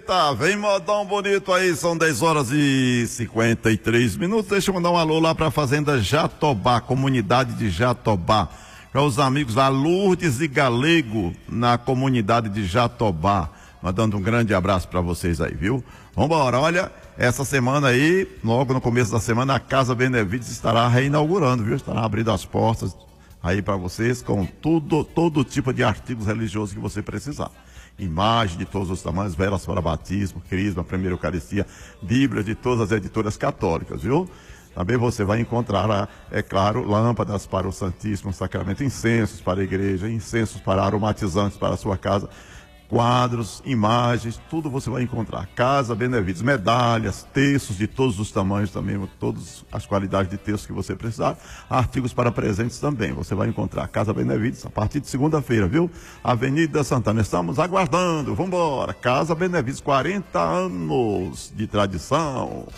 Eita, vem modão bonito aí, são 10 horas e 53 minutos. Deixa eu mandar um alô lá para a Fazenda Jatobá, comunidade de Jatobá. Para os amigos lá, Lourdes e Galego, na comunidade de Jatobá. Mandando um grande abraço para vocês aí, viu? Vambora, olha, essa semana aí, logo no começo da semana, a Casa Benevides estará reinaugurando, viu? Estará abrindo as portas aí para vocês com todo tipo de artigos religiosos que você precisar. Imagem de todos os tamanhos, velas para batismo, crisma, primeira Eucaristia, Bíblia de todas as editoras católicas, viu? Também você vai encontrar, é claro, lâmpadas para o Santíssimo Sacramento, incensos para a igreja, incensos para aromatizantes para a sua casa, quadros, imagens, tudo você vai encontrar. Casa Benevides, medalhas, textos de todos os tamanhos também, todas as qualidades de textos que você precisar, artigos para presentes também, você vai encontrar. Casa Benevides, a partir de segunda-feira, viu? Avenida Santana, estamos aguardando, vambora. Casa Benevides, 40 anos de tradição.